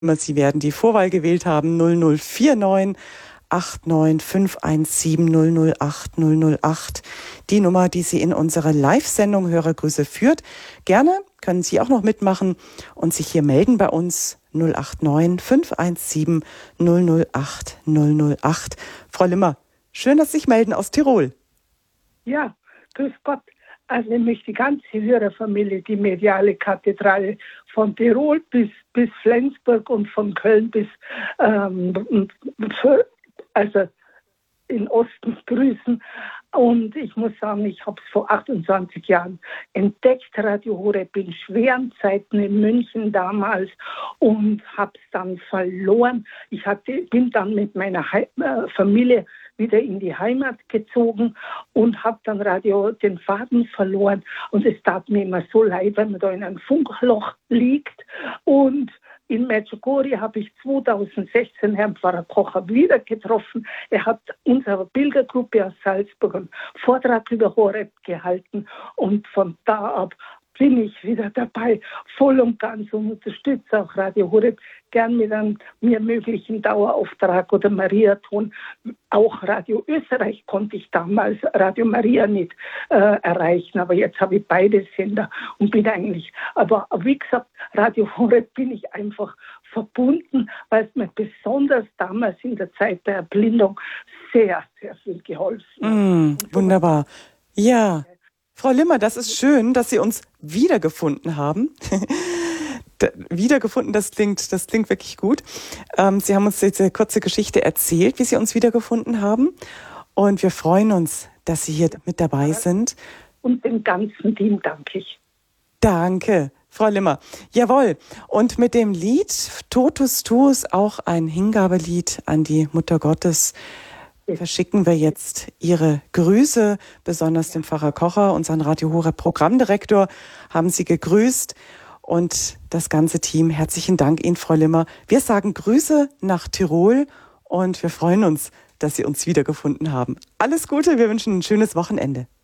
Sie werden die Vorwahl gewählt haben 0049 89517 008 008. Die Nummer, die Sie in unsere Live-Sendung Hörergrüße führt. Gerne können Sie auch noch mitmachen und sich hier melden bei uns 089 517 008 008. Frau Limmer, schön, dass Sie sich melden aus Tirol. Ja, grüß Gott. Also nämlich die ganze Hörerfamilie, die mediale Kathedrale von Tirol bis Flensburg und von Köln bis also in Osten grüßen. Und ich muss sagen, ich habe es vor 28 Jahren entdeckt, Radio Horeb, in schweren Zeiten in München damals, und habe es dann verloren. Bin dann mit meiner Familie wieder in die Heimat gezogen und habe dann den Faden verloren. Und es tat mir immer so leid, wenn man da in einem Funkloch liegt. Und in Medjugorje habe ich 2016 Herrn Pfarrer Kocher wieder getroffen. Er hat unserer Pilgergruppe aus Salzburg einen Vortrag über Horeb gehalten. Und von da ab bin ich wieder dabei, voll und ganz, und unterstütze auch Radio Horeb gern mit einem mir möglichen Dauerauftrag oder Mariaton. Auch Radio Österreich konnte ich damals, Radio Maria nicht erreichen, aber jetzt habe ich beide Sender und bin eigentlich, aber wie gesagt, Radio Horeb bin ich einfach verbunden, weil es mir besonders damals in der Zeit der Erblindung sehr, sehr viel geholfen hat. Wunderbar. Ja. Frau Limmer, das ist schön, dass Sie uns wiedergefunden haben. Wiedergefunden, das klingt wirklich gut. Sie haben uns diese kurze Geschichte erzählt, wie Sie uns wiedergefunden haben. Und wir freuen uns, dass Sie hier mit dabei sind. Und dem ganzen Team danke ich. Danke, Frau Limmer. Jawohl. Und mit dem Lied Totus Tuus, auch ein Hingabelied an die Mutter Gottes, verschicken wir jetzt Ihre Grüße, besonders dem Pfarrer Kocher, unseren Radio Horeb Programmdirektor, haben Sie gegrüßt, und das ganze Team. Herzlichen Dank Ihnen, Frau Limmer. Wir sagen Grüße nach Tirol und wir freuen uns, dass Sie uns wiedergefunden haben. Alles Gute, wir wünschen ein schönes Wochenende.